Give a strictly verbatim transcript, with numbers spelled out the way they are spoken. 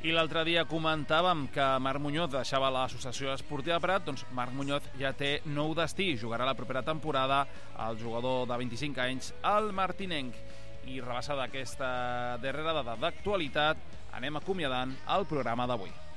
I l'altre dia comentàvem que Marc Muñoz deixava l'Associació Esportiva Prat, doncs Marc Muñoz ja té nou destí, jugarà la propera temporada el jugador de vint-i-cinc anys, el martinenc. I rebassada aquesta darrera dada d'actualitat, anem acomiadant el programa d'avui.